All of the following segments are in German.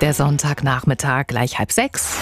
Der Sonntagnachmittag, gleich 5:30.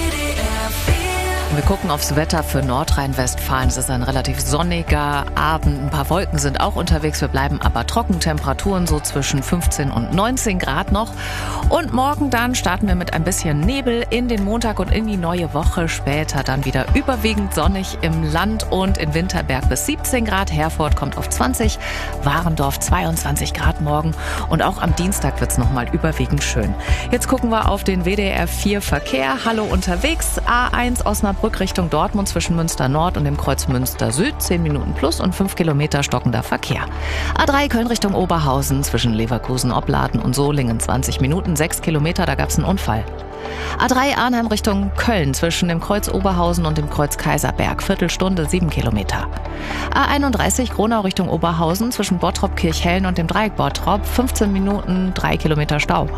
Wir gucken aufs Wetter für Nordrhein-Westfalen. Es ist ein relativ sonniger Abend. Ein paar Wolken sind auch unterwegs. Wir bleiben aber trocken. Temperaturen so zwischen 15 und 19 Grad noch. Und morgen dann starten wir mit ein bisschen Nebel in den Montag und in die neue Woche. Später dann wieder überwiegend sonnig im Land und in Winterberg bis 17 Grad. Herford kommt auf 20, Warendorf 22 Grad morgen. Und auch am Dienstag wird es nochmal überwiegend schön. Jetzt gucken wir auf den WDR 4 Verkehr. Hallo unterwegs. A1 Osnabrück Richtung Dortmund zwischen Münster Nord und dem Kreuz Münster Süd, 10 Minuten plus und 5 Kilometer stockender Verkehr. A3 Köln Richtung Oberhausen zwischen Leverkusen, Opladen und Solingen, 20 Minuten, 6 Kilometer, da gab es einen Unfall. A3 Arnhem Richtung Köln zwischen dem Kreuz Oberhausen und dem Kreuz Kaiserberg, Viertelstunde, 7 Kilometer. A31 Gronau Richtung Oberhausen zwischen Bottrop Kirchhellen und dem Dreieck Bottrop, 15 Minuten, 3 Kilometer Stau.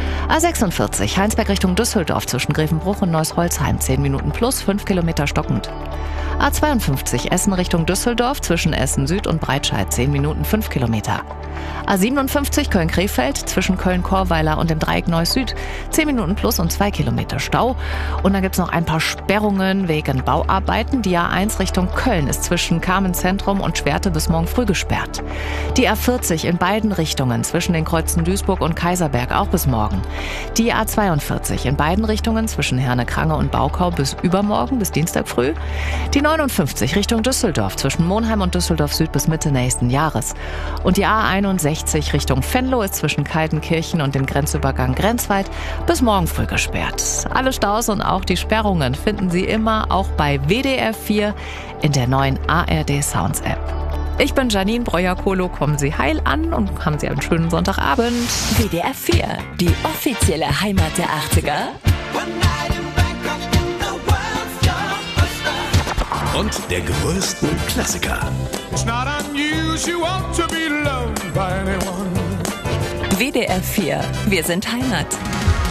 A46 Heinsberg Richtung Düsseldorf zwischen Grevenbruch und Neuss-Holzheim, 10 Minuten plus, 5 Kilometer stockend. A52 Essen Richtung Düsseldorf zwischen Essen Süd und Breitscheid, 10 Minuten, 5 Kilometer. A57 Köln-Krefeld zwischen Köln-Korweiler und dem Dreieck Neuss Süd, 10 Minuten plus und 2 Kilometer Stau. Und dann gibt es noch ein paar Sperrungen wegen Bauarbeiten. Die A1 Richtung Köln ist zwischen Carmen-Zentrum und Schwerte bis morgen früh gesperrt. Die A40 in beiden Richtungen zwischen den Kreuzen Duisburg und Kaiserberg auch bis morgen. Die A42 in beiden Richtungen zwischen Herne-Krange und Baukau bis übermorgen, bis Dienstag früh. Die 59 Richtung Düsseldorf zwischen Monheim und Düsseldorf Süd bis Mitte nächsten Jahres. Und die A61 Richtung Venlo ist zwischen Kaltenkirchen und dem Grenzübergang Grenzweit bis morgen früh gesperrt. Alle Staus und auch die Sperrungen finden Sie immer auch bei WDR 4 in der neuen ARD Sounds App. Ich bin Janine Breuer-Kohlo. Kommen Sie heil an und haben Sie einen schönen Sonntagabend. WDR 4, die offizielle Heimat der 80er. Und der größten Klassiker. WDR 4, wir sind Heimat.